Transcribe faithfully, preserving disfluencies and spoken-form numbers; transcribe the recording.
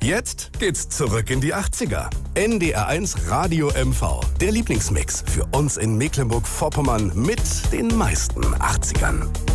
Jetzt geht's zurück in die achtziger. N D R eins Radio M V. Der Lieblingsmix für uns in Mecklenburg-Vorpommern mit den meisten achtzigern.